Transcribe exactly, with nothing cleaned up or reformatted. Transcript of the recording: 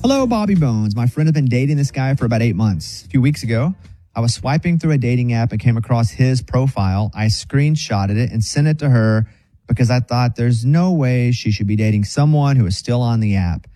Hello, Bobby Bones. My friend has been dating this guy for about eight months. A few weeks ago, I was swiping through a dating app and came across his profile. I screenshotted it and sent it to her because I thought there's no way she should be dating someone who is still on the app.